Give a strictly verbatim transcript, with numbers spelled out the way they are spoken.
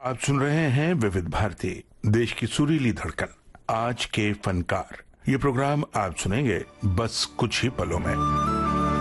आप सुन रहे हैं विविध भारती, देश की सुरीली धड़कन, आज के फनकार। ये प्रोग्राम आप सुनेंगे बस कुछ ही पलों में।